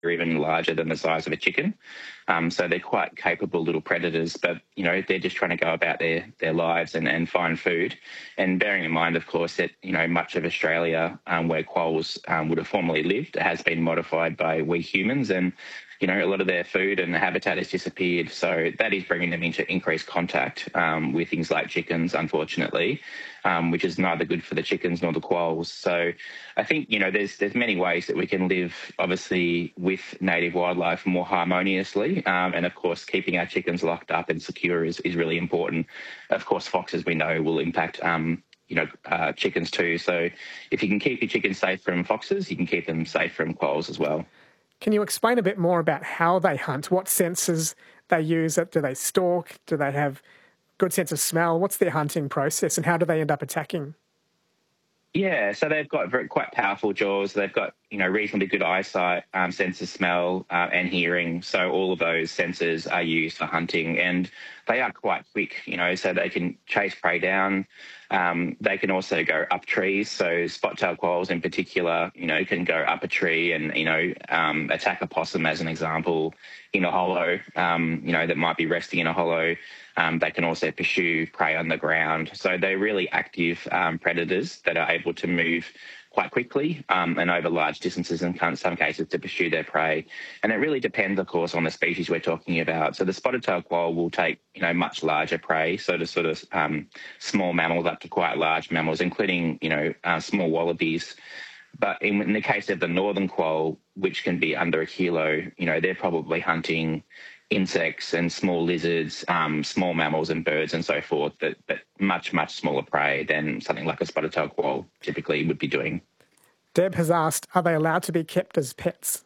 even larger than the size of a chicken. So they're quite capable little predators, but, they're just trying to go about their lives and find food. And bearing in mind, of course, that, much of Australia where quolls would have formerly lived has been modified by we humans, and a lot of their food and habitat has disappeared. So that is bringing them into increased contact with things like chickens, unfortunately, which is neither good for the chickens nor the quolls. So I think, there's many ways that we can live, obviously, with native wildlife more harmoniously. And, of course, keeping our chickens locked up and secure is really important. Of course, foxes, we know, will impact chickens too. So if you can keep your chickens safe from foxes, you can keep them safe from quolls as well. Can you explain a bit more about how they hunt? What senses they use? Do they stalk? Do they have good sense of smell? What's their hunting process, and how do they end up attacking? Yeah, so they've got quite powerful jaws. They've got, reasonably good eyesight, sense of smell and hearing. So all of those senses are used for hunting, and they are quite quick, so they can chase prey down. They can also go up trees. So spot-tailed quolls in particular, can go up a tree and, attack a possum, as an example, in a hollow, that might be resting in a hollow. They can also pursue prey on the ground. So they're really active predators that are able to move quite quickly and over large distances in some cases to pursue their prey. And it really depends, of course, on the species we're talking about. So the spotted-tailed quoll will take, much larger prey, so to sort of small mammals up to quite large mammals, including, small wallabies. But in the case of the northern quoll, which can be under a kilo, they're probably hunting insects and small lizards, small mammals and birds and so forth, but much, much smaller prey than something like a spotted-tailed quoll typically would be doing. Deb has asked, are they allowed to be kept as pets?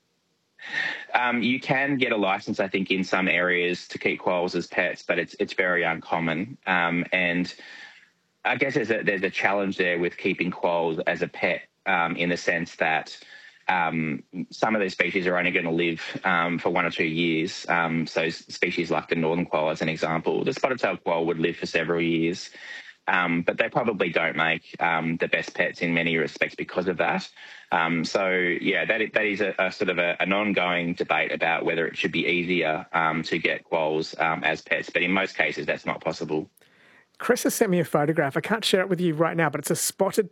You can get a license, I think, in some areas to keep quolls as pets, but it's very uncommon. And I guess there's a challenge there with keeping quolls as a pet in the sense that some of these species are only going to live for 1 or 2 years. So species like the northern quoll, as an example, the spotted-tailed quoll would live for several years, but they probably don't make the best pets in many respects because of that. So yeah, that is a sort of an ongoing debate about whether it should be easier to get quolls as pets, but in most cases that's not possible. Chris has sent me a photograph. I can't share it with you right now, but it's a spotted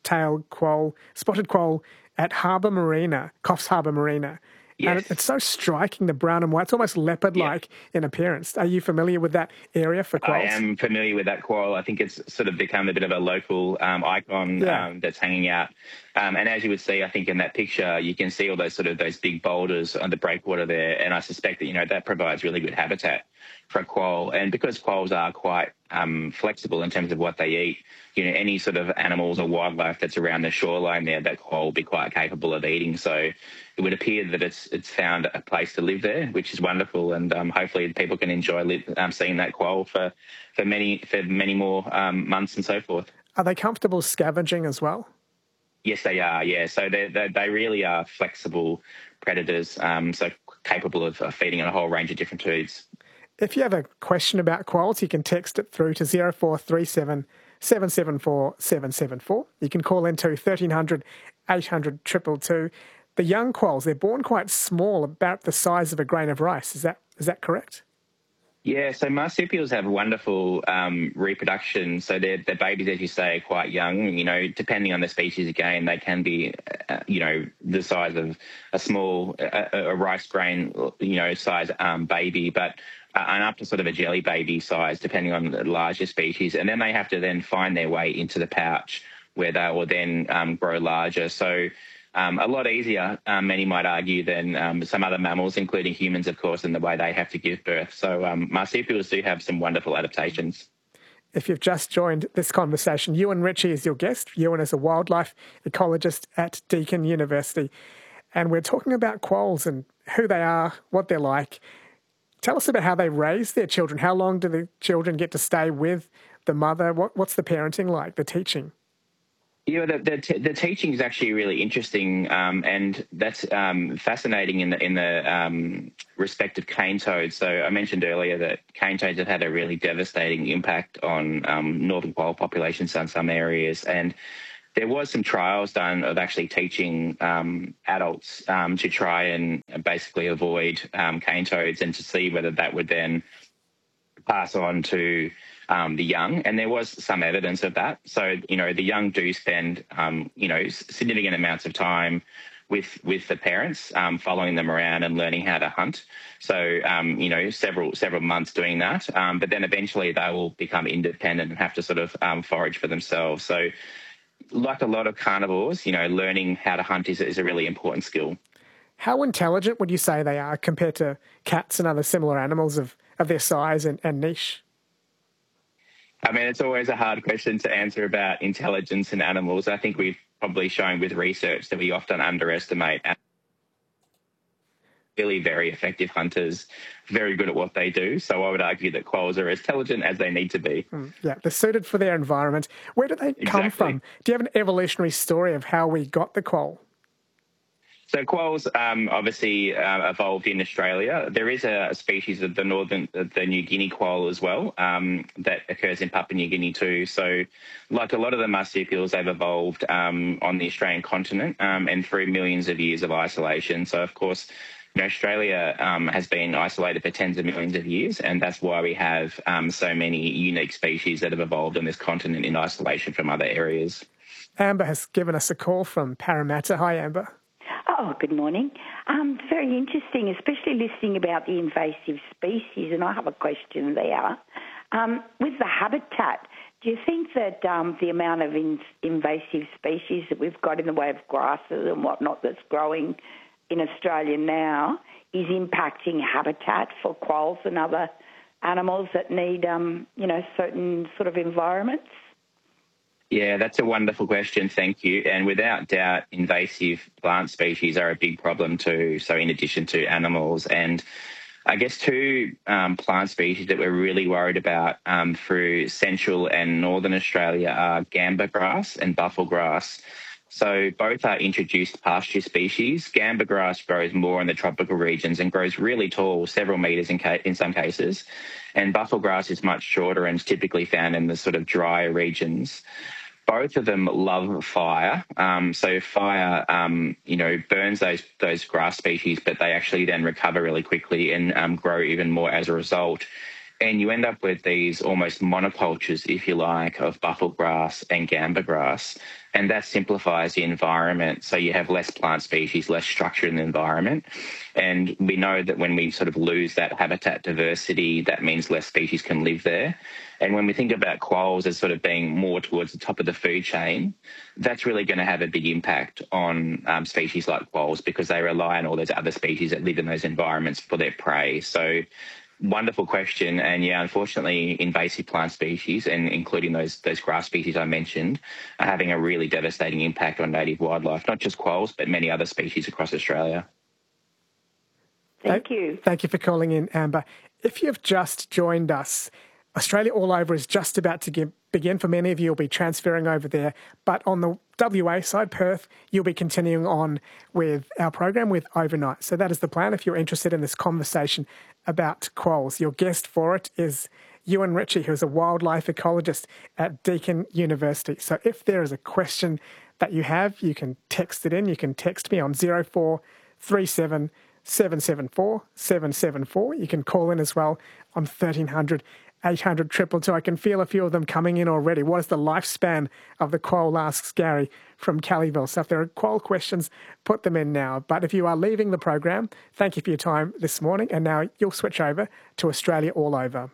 quoll at Harbour Marina, Coffs Harbour Marina. Yes. And it's so striking, the brown and white. It's almost leopard-like in appearance. Are you familiar with that area for quolls? I am familiar with that quoll. I think it's sort of become a bit of a local icon that's hanging out. And as you would see, I think in that picture, you can see all those big boulders on the breakwater there. And I suspect that, that provides really good habitat for a quoll. And because quolls are quite flexible in terms of what they eat, any sort of animals or wildlife that's around the shoreline there, that quoll will be quite capable of eating. So it would appear that it's found a place to live there, which is wonderful. And hopefully people can enjoy seeing that quoll for many more months and so forth. Are they comfortable scavenging as well? Yes, they are, yeah. So they really are flexible predators, so capable of feeding on a whole range of different foods. If you have a question about quolls, you can text it through to 0437 774 774. You can call into 1300 800 222. The young quolls, they're born quite small, about the size of a grain of rice. Is that correct? Yeah, so marsupials have wonderful reproduction. So their babies, as you say, are quite young. Depending on the species, again, they can be, the size of a small, a rice grain, size baby, but and up to sort of a jelly baby size, depending on the larger species. And then they have to then find their way into the pouch where they will then grow larger. So a lot easier, many might argue, than some other mammals, including humans, of course, in the way they have to give birth. So marsupials do have some wonderful adaptations. If you've just joined this conversation, Ewan Ritchie is your guest. Ewan is a wildlife ecologist at Deakin University. And we're talking about quolls and who they are, what they're like. Tell us about how they raise their children. How long do the children get to stay with the mother? What's the parenting like, the teaching? Yeah, the teaching is actually really interesting, and that's fascinating in the respect of cane toads. So I mentioned earlier that cane toads have had a really devastating impact on northern quoll populations in some areas, and there was some trials done of actually teaching adults to try and basically avoid cane toads and to see whether that would then pass on to the young. And there was some evidence of that. So, the young do spend, significant amounts of time with the parents, following them around and learning how to hunt. So, several months doing that. But then eventually they will become independent and have to sort of forage for themselves. So, like a lot of carnivores, learning how to hunt is a really important skill. How intelligent would you say they are compared to cats and other similar animals of their size and niche? I mean, it's always a hard question to answer about intelligence in animals. I think we've probably shown with research that we often underestimate really very effective hunters, very good at what they do. So I would argue that quolls are as intelligent as they need to be. Yeah, they're suited for their environment. Where do they come from? Do you have an evolutionary story of how we got the quoll? So quolls obviously evolved in Australia. There is a species of the New Guinea quoll as well that occurs in Papua New Guinea too. So like a lot of the marsupials, they've evolved on the Australian continent and through millions of years of isolation. So, of course, Australia has been isolated for tens of millions of years, and that's why we have so many unique species that have evolved on this continent in isolation from other areas. Amber has given us a call from Parramatta. Hi, Amber. Oh, good morning. Very interesting, especially listening about the invasive species, and I have a question there. With the habitat, do you think that the amount of invasive species that we've got in the way of grasses and whatnot that's growing in Australia now is impacting habitat for quolls and other animals that need, certain sort of environments? Yeah, that's a wonderful question. Thank you. And without doubt, invasive plant species are a big problem too. So in addition to animals, and I guess two plant species that we're really worried about through central and northern Australia are gamba grass and buffel grass. So both are introduced pasture species. Gamba grass grows more in the tropical regions and grows really tall, several metres in some cases. And buffel grass is much shorter and is typically found in the sort of drier regions. Both of them love fire. So fire, burns those grass species, but they actually then recover really quickly and grow even more as a result. And you end up with these almost monocultures, if you like, of buffel grass and gamba grass. And that simplifies the environment. So you have less plant species, less structure in the environment. And we know that when we sort of lose that habitat diversity, that means less species can live there. And when we think about quolls as sort of being more towards the top of the food chain, that's really going to have a big impact on species like quolls because they rely on all those other species that live in those environments for their prey. So wonderful question. And yeah, unfortunately, invasive plant species, and including those grass species I mentioned, are having a really devastating impact on native wildlife, not just quolls, but many other species across Australia. Thank you. Thank you for calling in, Amber. If you've just joined us, Australia All Over is just about to begin. For many of you, you'll be transferring over there. But on the WA side, Perth, you'll be continuing on with our program with Overnight. So that is the plan if you're interested in this conversation about quolls. Your guest for it is Ewan Ritchie, who's a wildlife ecologist at Deakin University. So if there is a question that you have, you can text it in. You can text me on 0437 774 774. You can call in as well on 1300 800 222. I can feel a few of them coming in already. What is the lifespan of the quoll, asks Gary from Calliville. So if there are quoll questions, put them in now. But if you are leaving the program, thank you for your time this morning. And now you'll switch over to Australia All Over.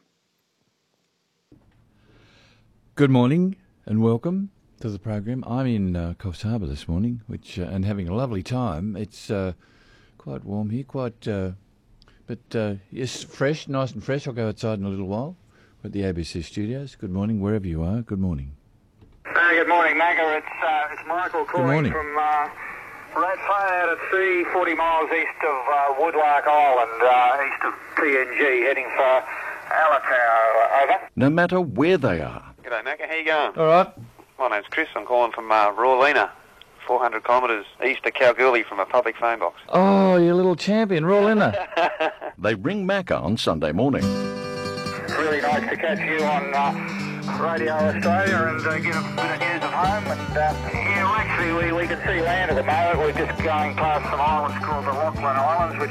Good morning and welcome to the program. I'm in Coffs Harbour this morning, and having a lovely time. It's quite warm here, but yes, fresh, nice and fresh. I'll go outside in a little while. We're at the ABC studios. Good morning, wherever you are. Good morning. Good morning, Magga. It's Michael calling from Rathfire out at sea, 40 miles east of Woodlark Island, east of PNG, heading for Alatown. Over. No matter where they are. G'day, Magga. How you going? All right. My name's Chris. I'm calling from Rawlina, 400 kilometres east of Kalgoorlie from a public phone box. Oh, you little champion, Rawlina. They ring Macca on Sunday morning. Really nice to catch you on Radio Australia and get a bit of news of home and we can see land at the moment. We're just going past some islands called the Lachlan Islands, which